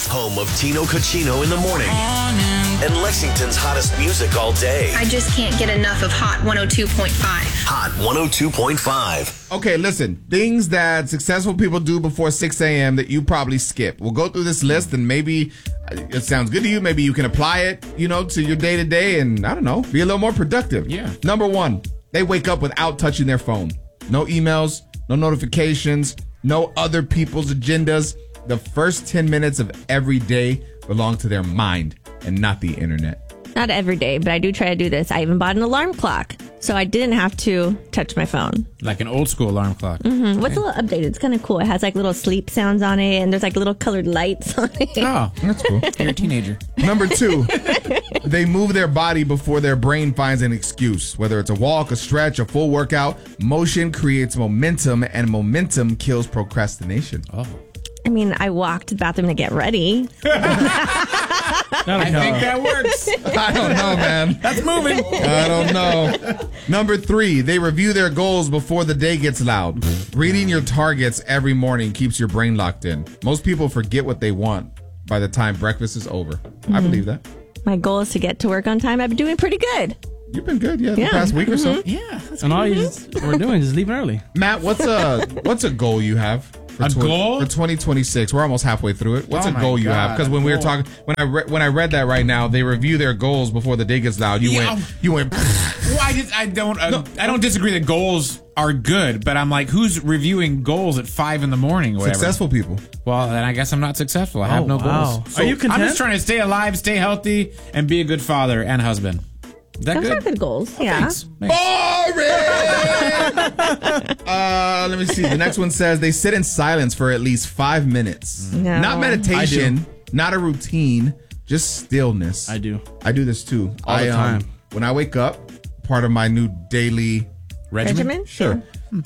Home of Tino Cucino in the morning. And Lexington's hottest music all day. I just can't get enough of Hot 102.5. Hot 102.5. Okay, listen. Things that successful people do before 6 a.m. that you probably skip. We'll go through this list and maybe it sounds good to you. Maybe you can apply it, to your day-to-day and, I don't know, be a little more productive. Yeah. Number 1, they wake up without touching their phone. No emails, no notifications, no other people's agendas. The first 10 minutes of every day belong to their mind and not the internet. Not every day, but I do try to do this. I even bought an alarm clock, so I didn't have to touch my phone. Like an old school alarm clock. Mm-hmm. What's a little updated? It's kind of cool. It has like little sleep sounds on it, and there's like little colored lights on it. Oh, that's cool. You're a teenager. Number 2, they move their body before their brain finds an excuse. Whether it's a walk, a stretch, a full workout, motion creates momentum, and momentum kills procrastination. Oh. I mean, I walked to the bathroom to get ready. I think that works. I don't know, man. That's moving. I don't know. Number 3, they review their goals before the day gets loud. Reading your targets every morning keeps your brain locked in. Most people forget what they want by the time breakfast is over. Mm-hmm. I believe that. My goal is to get to work on time. I've been doing pretty good. You've been good, the past week or so. Yeah. And all we're doing is leaving early. Matt, what's a goal you have? Goal? For 2026. We're almost halfway through it. What's a goal you have? Because when we were talking, when I read that right now, they review their goals before the day gets loud. You went. Well, I don't disagree that goals are good, but I'm like, who's reviewing goals at 5 a.m. or whatever? Successful people. Well, then I guess I'm not successful. I have no goals. So are you content? I'm just trying to stay alive, stay healthy, and be a good father and husband. Is that Those good? are good goals. Yeah. Thanks. Boring! Let me see. The next one says they sit in silence for at least 5 minutes. No. Not meditation, not a routine, just stillness. I do this too. all the time. When I wake up, part of my new daily Regimen? Sure.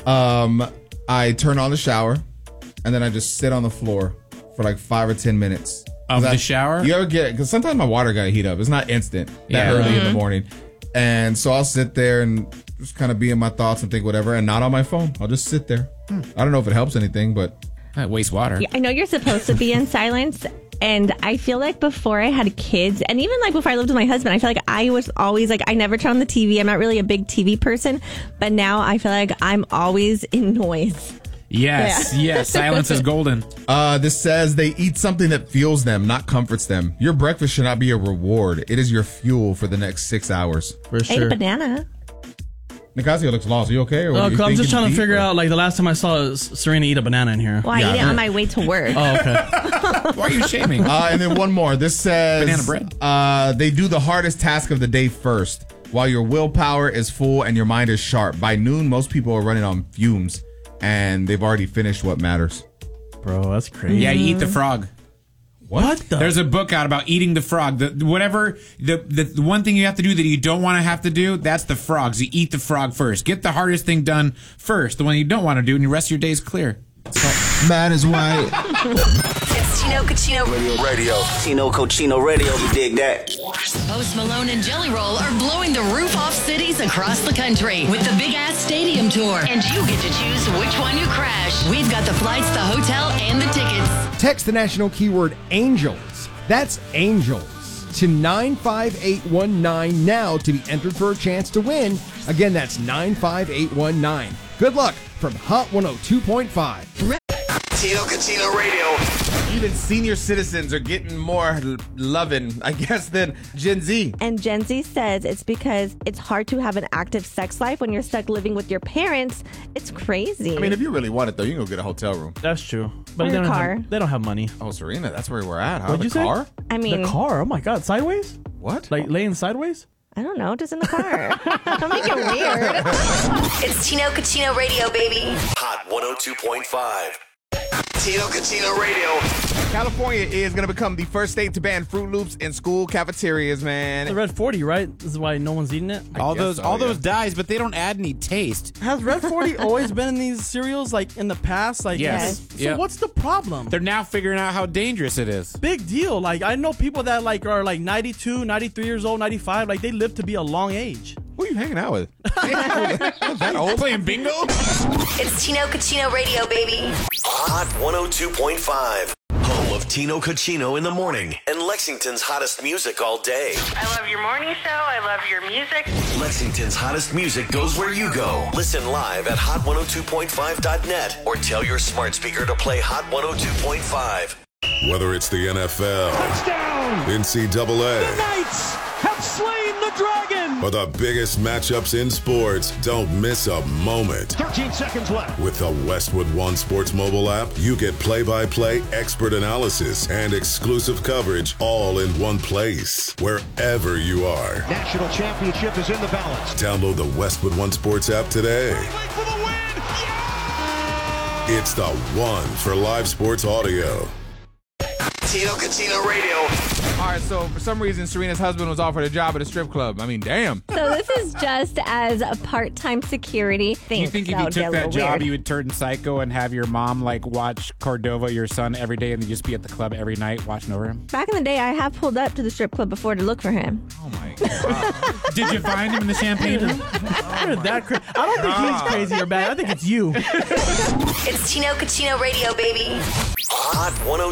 I turn on the shower and then I just sit on the floor for like 5 or 10 minutes. Of the shower? You ever because sometimes my water got to heat up. It's not instant that early in the morning. And so I'll sit there and just kind of be in my thoughts and think whatever and not on my phone. I'll just sit there. I don't know if it helps anything, but... That wastes water. Yeah, I know you're supposed to be in silence. And I feel like before I had kids, and even like before I lived with my husband, I feel like I was always like, I never turn on the TV. I'm not really a big TV person. But now I feel like I'm always in noise. Yes, yes. Silence is golden. This says they eat something that fuels them, not comforts them. Your breakfast should not be a reward. It is your fuel for the next 6 hours. For Ate sure. a banana. Nicasio looks lost. Are you okay? Or I'm just trying to figure out, like, the last time I saw Serena eat a banana in here. Well, I eat it on my way to work. Oh, okay. Why are you shaming? And then one more. This says banana bread. They do the hardest task of the day first, while your willpower is full and your mind is sharp. By noon, most people are running on fumes, and they've already finished what matters. Bro, that's crazy. Yeah, you eat the frog. What? There's a book out about eating the frog. The one thing you have to do that you don't want to have to do, that's the frogs. You eat the frog first. Get the hardest thing done first, the one you don't want to do, and the rest of your day is clear. Matt is white. It's Tino Cucino Radio. Tino Cucino Radio, you dig that? Post Malone and Jelly Roll are blowing the roof off cities across the country with the Big Ass Stadium Tour. And you get to choose which one you crash. We've got the flights, the hotel, and the tickets. Text the national keyword ANGELS. That's ANGELS to 95819 now to be entered for a chance to win. Again, that's 95819. Good luck from Hot 102.5. Tino Cucino Radio. Even senior citizens are getting more loving, I guess, than Gen Z. And Gen Z says it's because it's hard to have an active sex life when you're stuck living with your parents. It's crazy. I mean, if you really want it, though, you can go get a hotel room. That's true. But Or they a don't car. They don't have money. Oh, Serena, that's where we're at, huh? What'd you say? Car? I mean, The car? Oh my God, sideways? What? Like laying sideways? I don't know, just in the car. Don't make it weird. It's Tino Cucino Radio, baby. Hot 102.5. Tino Cucino Radio. California is going to become the first state to ban Fruit Loops in school cafeterias, man. The Red 40, right? This is why no one's eating it. All guess those so, dyes, but they don't add any taste. Has Red 40 always been in these cereals, like in the past? Like, Yes. So Yep. what's the problem? They're now figuring out how dangerous it is. Big deal. Like, I know people that like are like 92, 93 years old, 95. Like, they live to be a long age. Who are you hanging out with? That old? Playing bingo? It's Tino Cucino Radio, baby. Hot 102.5. Home of Tino Cucino in the morning and Lexington's hottest music all day. I love your morning show. I love your music. Lexington's hottest music goes where you go. Listen live at hot102.5.net or tell your smart speaker to play Hot 102.5. Whether it's the NFL, touchdown, NCAA, the Knights have slain the dragon, or the biggest matchups in sports, don't miss a moment. 13 seconds left. With the Westwood One Sports mobile app, you get play-by-play expert analysis and exclusive coverage all in one place, wherever you are. National championship is in the balance. Download the Westwood One Sports app today. For the win! Yeah! It's the one for live sports audio. Tino Cucino Radio. All right, so for some reason, Serena's husband was offered a job at a strip club. I mean, damn. So this is just as a part-time security thing. You think if you took that job, you would turn psycho and have your mom like watch Cordova, your son, every day, and then just be at the club every night watching over him? Back in the day, I have pulled up to the strip club before to look for him. Oh my God. Did you find him in the champagne room? You're that crazy. I don't think he's crazy or bad. I think it's you. It's Tino Cucino Radio, baby. Hot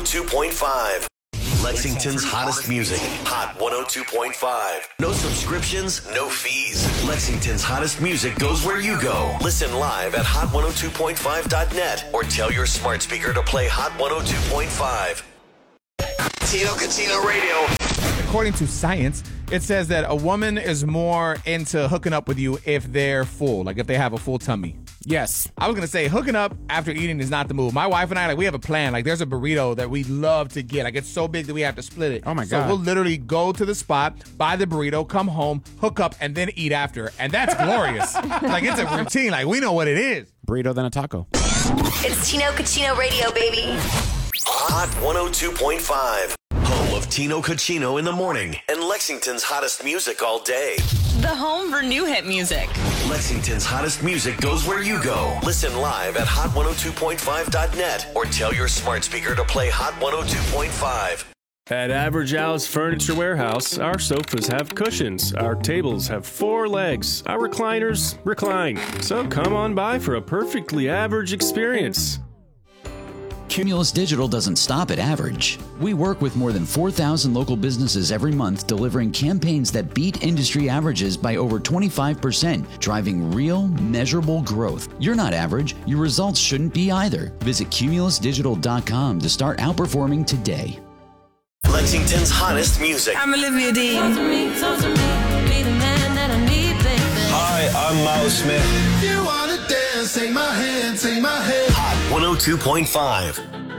102.5. Lexington's hottest music. Hot 102.5. No subscriptions, no fees. Lexington's hottest music goes where you go. Listen live at hot102.5.net or tell your smart speaker to play Hot 102.5. Tino Cucino Radio. According to science, it says that a woman is more into hooking up with you if they're full, like if they have a full tummy. Yes. I was going to say hooking up after eating is not the move. My wife and I, like, we have a plan. Like, there's a burrito that we love to get. Like, it's so big that we have to split it. Oh, my So God. we'll literally go to the spot, buy the burrito, come home, hook up, and then eat after. And that's glorious. Like, it's a routine. Like, we know what it is. Burrito, then a taco. It's Tino Cucino Radio, baby. Hot 102.5. Home of Tino Cucino in the morning and Lexington's hottest music all day. The home for new hit music. Lexington's hottest music goes where you go. Listen live at hot102.5.net or tell your smart speaker to play Hot 102.5. At Average Al's Furniture Warehouse, our sofas have cushions, our tables have 4 legs, our recliners recline. So come on by for a perfectly average experience. Cumulus Digital doesn't stop at average. We work with more than 4,000 local businesses every month, delivering campaigns that beat industry averages by over 25%, driving real, measurable growth. You're not average. Your results shouldn't be either. Visit cumulusdigital.com to start outperforming today. Lexington's hottest music. I'm Olivia Dean. Hi, I'm Miles Smith. You wanna dance, take my hand, take my hand. Hot 102.5.